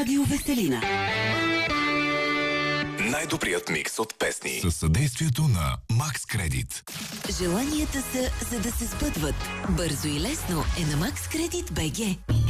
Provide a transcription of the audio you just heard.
Радио Веселина. Най-добрият микс от песни. Със съдействието на Max Credit. Желанията са, за да се сбъдват. Бързо и лесно е на Max Credit BG.